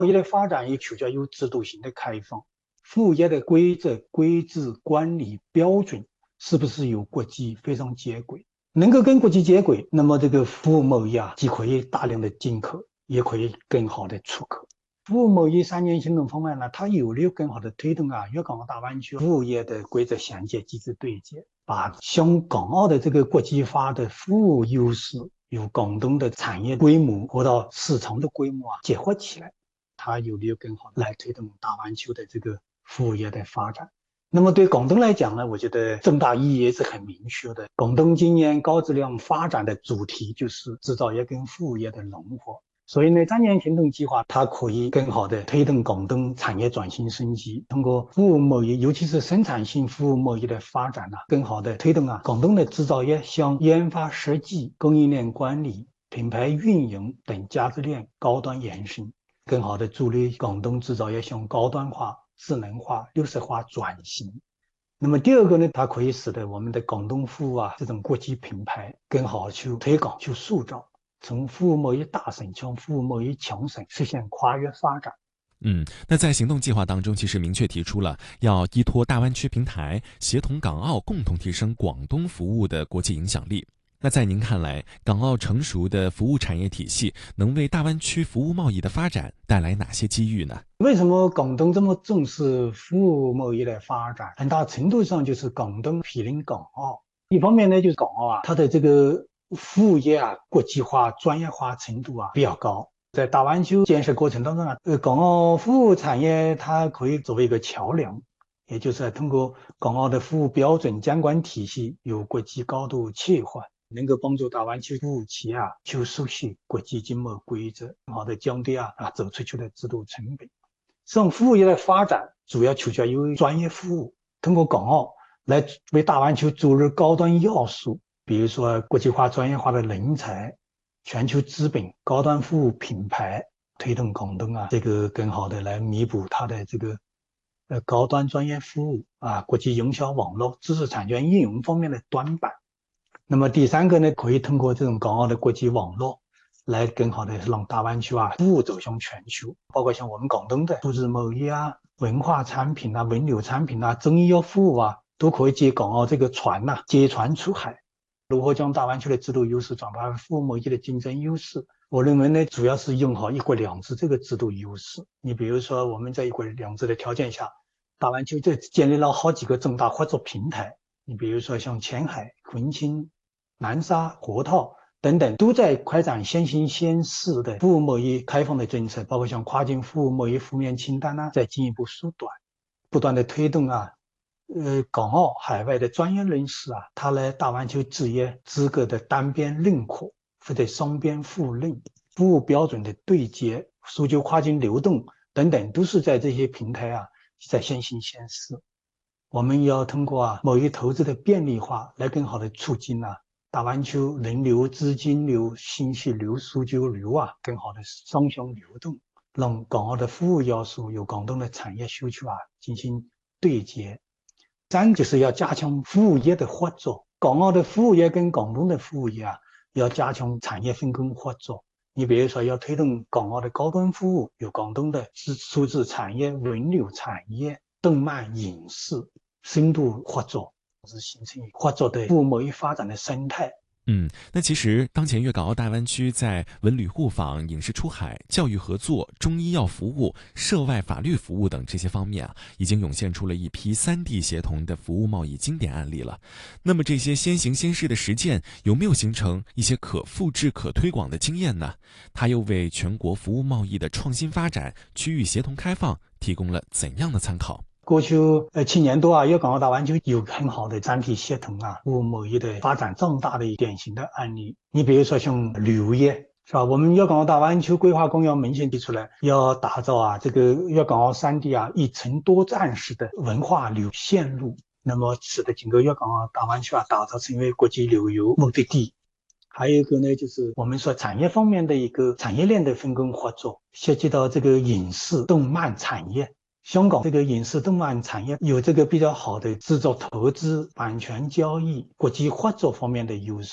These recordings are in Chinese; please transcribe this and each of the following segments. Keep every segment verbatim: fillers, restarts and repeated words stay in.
服务业的发展也求决于制度性的开放，服务业的规则、规制、管理标准是不是与国际非常接轨？能够跟国际接轨，那么这个服务贸易啊，既可以大量的进口，也可以更好的出口。服务贸易三年行动方案呢，它有利于更好的推动啊粤港澳大湾区服务业的规则衔接机制对接，把香港澳的这个国际化的服务优势与广东的产业规模和到市场的规模啊结合起来，它有利于更好来推动大湾区的这个服务业的发展。那么对广东来讲呢，我觉得重大意义也是很明确的。广东今年高质量发展的主题就是制造业跟服务业的融合。所以呢，三年行动计划它可以更好的推动广东产业转型升级，通过服务贸易，尤其是生产性服务贸易的发展啊，更好的推动啊广东的制造业向研发设计、供应链管理、品牌运营等价值链高端延伸，更好的助力广东制造业向高端化、智能化、绿色化转型。那么第二个呢，它可以使得我们的广东服务啊这种国际品牌更好去推广、去塑造。从服务贸易大省向服务贸易强省实现跨越发展。 嗯，那在行动计划当中，其实明确提出了要依托大湾区平台，协同港澳，共同提升广东服务的国际影响力。那在您看来，港澳成熟的服务产业体系能为大湾区服务贸易的发展带来哪些机遇呢？ 为什么广东这么重视服务贸易的发展？很大程度上就是广东毗邻港澳。一方面呢，就是港澳啊，它的这个服务业啊，国际化、专业化程度啊比较高。在大湾区建设过程当中啊，呃，港澳服务产业它可以作为一个桥梁，也就是通过港澳的服务标准监管体系有国际高度切换，能够帮助大湾区服务企业啊去熟悉国际经贸规则，更好的降低啊啊走出去的制度成本。这种服务业的发展主要取决于专业服务，通过港澳来为大湾区注入高端要素，比如说国际化、专业化的人才、全球资本、高端服务品牌，推动广东啊这个更好的来弥补它的这个呃高端专业服务啊、国际营销网络、知识产权应用方面的短板。那么第三个呢，可以通过这种港澳的国际网络，来更好的让大湾区啊服务走向全球，包括像我们广东的数字贸易啊、文化产品啊、文旅产品啊、中医药服务啊，都可以借港澳这个船呐、啊，接船出海。如何将大湾区的制度优势转化为服务贸易的竞争优势？我认为呢，主要是用好一国两制这个制度优势。你比如说，我们在一国两制的条件下，大湾区这建立了好几个重大合作平台。你比如说像前海、昆清、南沙、河套等等，都在开展先行先试的服务贸易开放的政策，包括像跨境服务贸易负面清单啊，在进一步缩短，不断的推动啊，呃，港澳海外的专业人士啊，他来大湾区执业资格的单边认可或者双边互认，服务标准的对接，数据跨境流动等等，都是在这些平台啊，在先行先试。我们要通过啊贸易投资的便利化，来更好的促进啊大湾区人流、资金流、信息流、数据流啊更好的双向流动，让港澳的服务要素有广东的产业需求啊进行对接。三就是要加强服务业的合作，港澳的服务业跟广东的服务业啊要加强产业分工合作。你比如说，要推动港澳的高端服务，有广东的数字产业、文旅产业、动漫、影视深度合作，是形成合作的服务贸易发展的生态。 嗯，那其实当前粤港澳大湾区在文旅互访、影视出海、教育合作、中医药服务、涉外法律服务等这些方面啊，已经涌现出了一批三地协同的服务贸易经典案例了。那么这些先行先试的实践，有没有形成一些可复制、可推广的经验呢？它又为全国服务贸易的创新发展、区域协同开放提供了怎样的参考？ 过去呃七年多啊，粤港澳大湾区有很好的三体协同啊，服务贸易的发展壮大的典型的案例。你比如说像旅游业，是吧？我们粤港澳大湾区规划纲要明显提出来，要打造啊这个粤港澳三地啊一程多站式的文化旅游线路，那么使得整个粤港澳大湾区啊打造成为国际旅游目的地。还有一个呢，就是我们说产业方面的一个产业链的分工合作，涉及到这个影视动漫产业。香港这个影视动漫产业有这个比较好的制作投资、版权交易、国际合作方面的优势。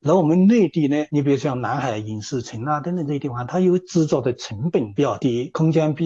然后我们内地呢，你比如像南海影视城啊等等这些地方，它有制造的成本比较低，空间比